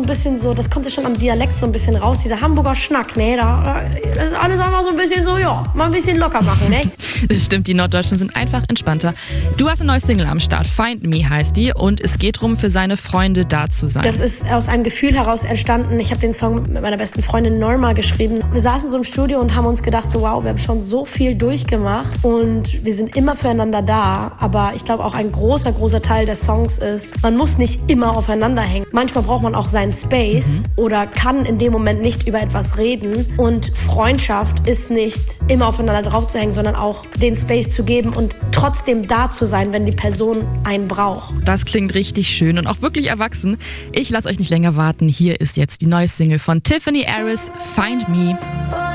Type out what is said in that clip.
bisschen so, das kommt ja schon am Dialekt so ein bisschen raus, dieser Hamburger Schnack, ne? Das ist alles einfach so ein bisschen so, ja, mal ein bisschen locker machen, ne? Das stimmt, die Norddeutschen sind einfach entspannter. Du hast eine neue Single am Start, Find Me heißt die, und es geht darum, für seine Freunde da zu sein. Das ist aus einem Gefühl heraus entstanden. Ich habe den Song mit meiner besten Freundin Norma geschrieben. Wir saßen so im Studio und haben uns gedacht, so wow, wir haben schon so viel durchgemacht und wir sind immer füreinander da. Aber ich glaube auch ein großer Teil des Songs ist, man muss nicht immer aufeinander hängen. Manchmal braucht man auch seinen Space oder kann in dem Moment nicht über etwas reden. Und Freundschaft ist nicht immer aufeinander drauf zu hängen, sondern auch den Space zu geben und trotzdem da zu sein, wenn die Person einen braucht. Das klingt richtig schön und auch wirklich erwachsen. Ich lasse euch nicht länger warten. Hier ist jetzt die neue Single von Tiffany Aris, Find Me.